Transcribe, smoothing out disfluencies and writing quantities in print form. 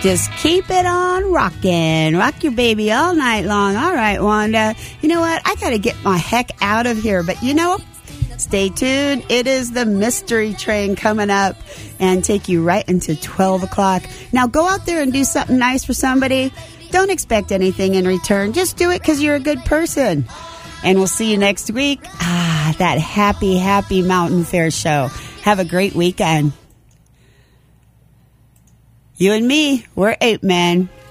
Just keep it on rocking. Rock your baby all night long. All right, Wanda. You know what? I got to get my heck out of here. But you know, stay tuned. It is the Mystery Train coming up and take you right into 12 o'clock. Now go out there and do something nice for somebody. Don't expect anything in return. Just do it because you're a good person. And we'll see you next week. That happy, happy Mountain Fair show. Have a great weekend. You and me, we're Ape Men.